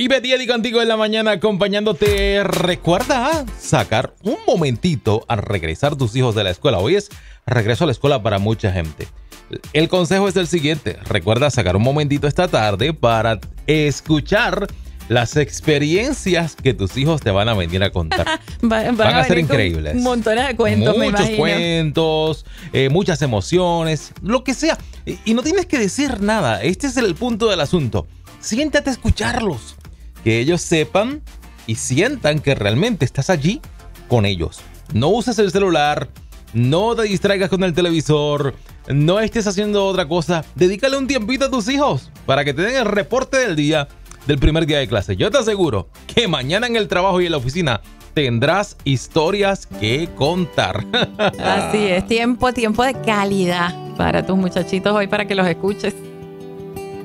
Y Betiel contigo en la mañana acompañándote. Recuerda sacar un momentito al regresar tus hijos de la escuela. Hoy es regreso a la escuela para mucha gente. El consejo es el siguiente. Recuerda sacar un momentito esta tarde para escuchar las experiencias que tus hijos te van a venir a contar. Van a ser increíbles. Montones de cuentos, me imagino. Muchos cuentos, muchas emociones, lo que sea. Y no tienes que decir nada. Este es el punto del asunto. Siéntate a escucharlos. Que ellos sepan y sientan que realmente estás allí con ellos. No uses el celular, no te distraigas con el televisor, no estés haciendo otra cosa. Dedícale un tiempito a tus hijos para que te den el reporte del día, del primer día de clase. Yo te aseguro que mañana en el trabajo y en la oficina tendrás historias que contar. Así es, tiempo de calidad para tus muchachitos hoy para que los escuches.